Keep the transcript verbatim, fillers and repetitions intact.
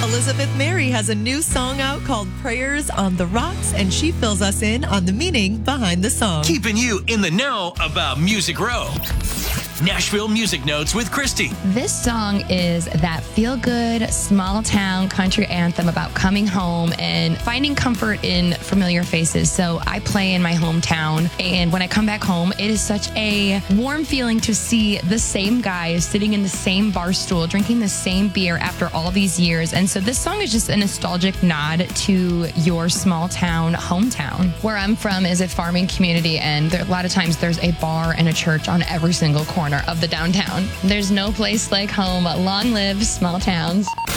Elizabeth Mary has a new song out called Prayers on the Rocks, and she fills us in on the meaning behind the song. Keeping you in the know about Music Row. Nashville Music Notes with Christy. This song is that feel-good, small-town country anthem about coming home and finding comfort in familiar faces. So I play in my hometown, and when I come back home, it is such a warm feeling to see the same guys sitting in the same bar stool, drinking the same beer after all these years. And so this song is just a nostalgic nod to your small-town hometown. Where I'm from is a farming community, and there, a lot of times there's a bar and a church on every single corner of the downtown. There's no place like home. Long live small towns.